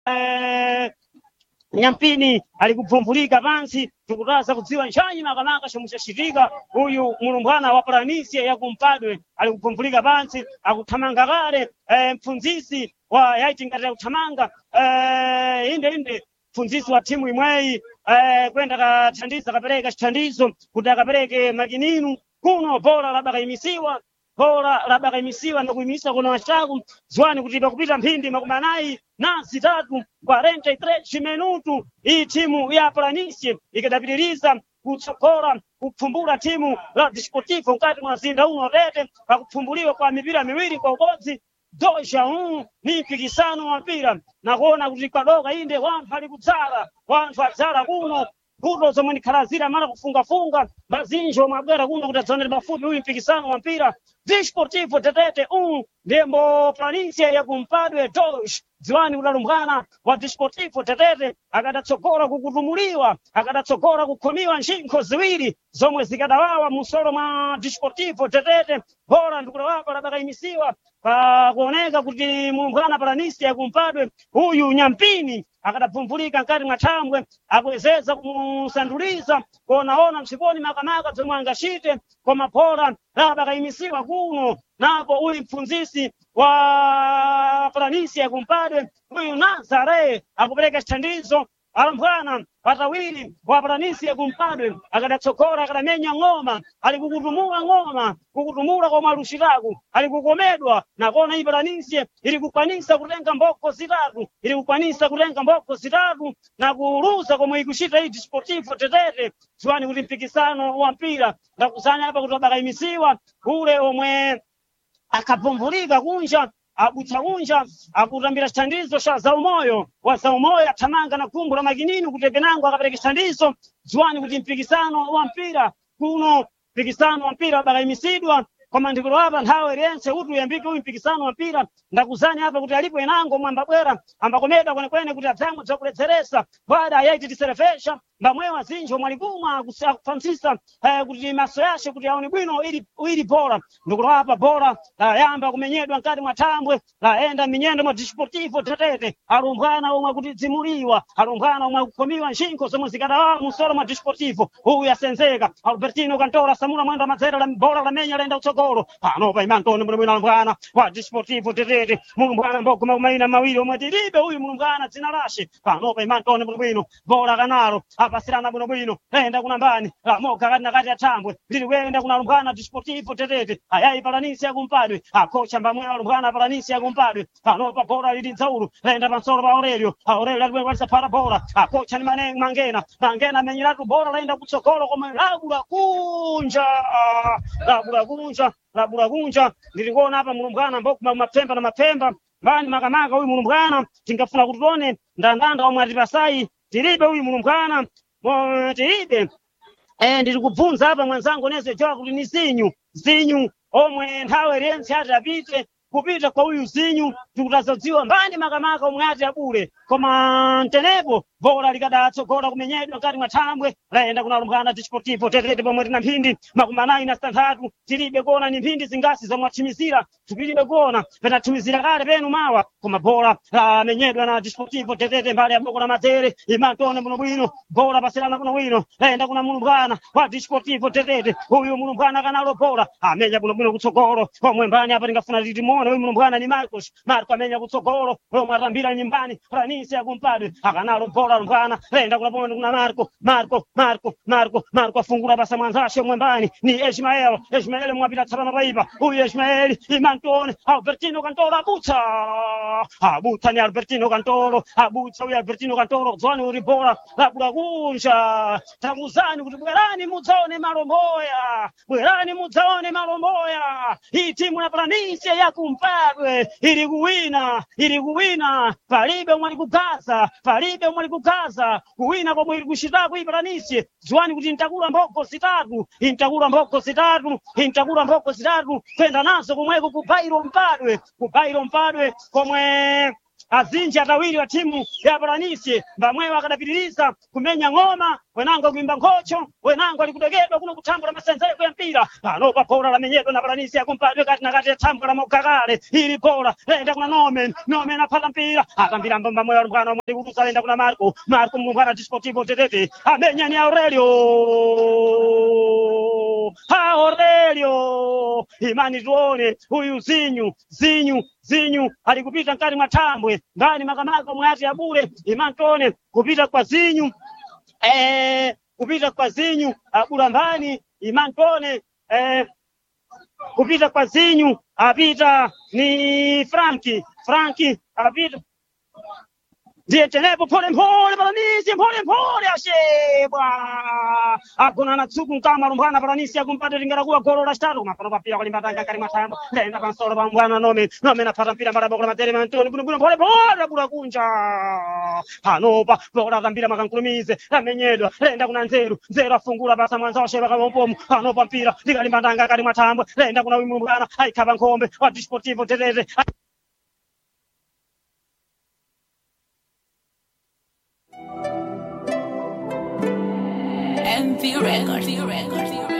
Nyampini alikupumvulika pansi tukutasa kudziwa nchanyi makamaka chomwe chachitika. Uyu mulumbwana wa Palanisia ya kumpadwe alikupumvulika pansi akuthamanga kale mpfunzisi wa yaiti ngati akuthamanga inde mpfunzisi wa timu imweyi kwenda kathandiza kapereka chithandizo kuti akapereke makininu kuno bora labakayimisiwa ndakuyimisa kuno wachaku zwani kuti pakupita mphindi makumi anayi na zitatu 43 minutu iyi timu ya Palanisia ikadapitiriza kutsogora kupfumbula timu la Desportivo mkati mwa mzinda uno Tete pakupfumbuliwa kwa mipira miwiri kwa ubodzi 2-1 ni mpikisano wa mpira nakuona kuti kwadoka inde wanthu ali kudzala wanthu adzala kuno mbuto zomwe ndikhalazira mala kufungafunga mazinjo mwabwera kuno kuti adzonere mafupi uyu mpikisano wa mpira Desportivo Tete ndembo Palanisia ya kumpadwe 2 dziwani udalumbwana wa Desportivo Tete akadatsogora kukutumuliwa akadatsogora kukhomiwa nshinkho ziwiri zomwe zikadawawa musolo mwa Desportivo Tete bora ndikudawapa labakayimisiwa pakuoneka kuti mulumbwana Palanisia ya kumpadwe uyu Nyampini akadapumvulika nkati mwa thambwe akuwezeza kumusanduliza kuonaona msiponi makamaka zomwe angachite koma bora labakayimisiwa kuno napo uyu mpfunzisi wa Palanisia kumpadwe uyu Nazare akupereka chithandizo alumbwana patawiri wa Palanisia kumpadwe akadatsogora akadamenya ng'oma ali kukutumula komwe alushiraku ali kukomedwa nakona iyi Palanisia ili kukwanisa kutenga mboko zitatu na kuluza komwe ikuchita iyi Desportivo Tete ziwani kuti mpikisano wa mpira ndakuzanya apa kuti wabakayimisiwa ule omwe akapumvulika kunja abutsa kunja akutambira chithandizo cha zaumoyo wa zaumoyo athamanga na khumbu la makinini kuti penango akapereka chithandizo ziwani kuti mpikisano wa mpira kuno mpikisano wa mpira wabakayimisidwa koma ndikulo apa nthawi yense kuti uyambike uyu mpikisano wa mpira ndakuzani apa kuti alipo enango mwambabwera ambakomedwa kwenekwene kuti adzamwe dzakuletseresa bwada ayaiti tiserefesha mbamwewa zinjo mwalikumwa akupfansisa kuti maso yace kuti aone bwino ili bora ndikulo apa bora yamba kumenyedwa nkati mwa thambwe laenda minyendo mwa Desportivo Tete alumbwana omwe kuti dzimuliwa alumbwana omwe akukhomiwa nshinkho zomwe zikadawawa musolo mwa Desportivo uyu asenzeka Albertino Cantora samula mwenda madzera la bora lamenya laenda kutsogolo pano pa imantoni muno alumbwana wa Desportivo Tete mulumbwana mboko maina mawiri omwe tilibe uyu mulumbwana dzina lashe pano pa imantoni muno bora kanalo apasirana bwino enda kuna mbani lamoka kati ya thambwe lili kwenda kuna alumbwana Desportivo Tete ayayi Palanisia kumpadwe akocha mbamwe alumbwana Palanisia kumpadwe pano pa bora lili nzaulu enda pansolo pa Aurelio alikwenda kwalisa para bora akocha ni mangena amenyeratu bora laenda kutsogolo koma labula kunja ndilikuona hapa mulumbwana mboko mapemba na mapemba mbani makamaka huyu mulumbwana tingafuna kuti tuone ndandanda omwe atipasai tilibe huyu mulumbwana tilibe ndiri kubvunza hapa mwanzangu nese jowa kuti ni zinyu omwe nthawi yense ati apite kupita kwa uyu zinyu tikutazodziwa mbani makamaka omwe ati abule koma ntenepo bora likadatsogora kumenyedwa nkati mwa thambwe laenda kuna alumbwana Desportivo Tete pomwe tina mphindi makumi anayi na zitantatu tilibe kuona ni mphindi zingasi zomwe athimizira tilibe kuona penathimizira kale penu mawa koma bora lamenyedwa na Desportivo Tete mbali ya boko la madzere imantone muno bwino bora pasirana kuno bwino laenda kuna mulumbwana wa Desportivo Tete uyu mulumbwana kanalo bora amenya buno bwino kutsogolo pomwe mbani apa tingafuna titimuone uyu mulumbwana ni Marco amenya kutsogolo omwe atambira nyumbani Palanisia kumpadwe akanalo bora alumbwana laenda kuna pomwe kuna Marco afungula pasa mwanzashe mwembani ni Ismael mwapita tsapana paipa uyu Ismael imantone Albertino Cantora abutsa ni Albertino Cantoro abutsa uyu Albertino Cantoro dzwani uri bora labula kunja takuzani kuti bwerani mudzaone malomboya hii timu ya Palanisia ya kumpadwe ili kuwina palibe omwe kugaza kuwina komwe ili kushitako iyi Palanisia ziwani kuti intakula mboko zitatu kwenda nazo komweko kubairo mpadwe komwe azinji atawiri wa timu ya Paranisi bamwewa akadapitiriza kumenya ng'oma wenango kuimba nkhocho wenango alikudegedwa kuno kutambula masenzeko ya mpira anopa pora lamenyedwa na Paranisi akumpadwe kati na kati ya tambula mokakale ili pora lenda kuna Nomen apata mpira akambira mbamba mwewa mbwana mwndi kutusa lenda kuna Marco mbwana Desportivo Tetete amenya ni Aurelio imani tuone huyu Zinyu alikupita nkani matambwe ndani makamaka mwati ya bure imani tuone kupita kwa Zinyu abura mbani imani tuone kupita kwa Zinyu apita ni Franki apita ndiye tenepo pole Paranisi pole ashebwa akuna na tsuku nkama rumbana Paranisi akumpata lingara kuwa golo la staro mapano papira kulimbatanga kali matambo ndenda pansoro pambwana Nomen apata mpira mara bokora matere mantoni buno pole bura kunja anopa bokora kambira makankulumize amenyedwa lenda kuna nzeru afungula basa mwanza washeba kamompomu anopa mpira likalimbatanga kali matambo lenda kuna wimumbana aikaba nkombe wa Desportivo Tetete MV Records.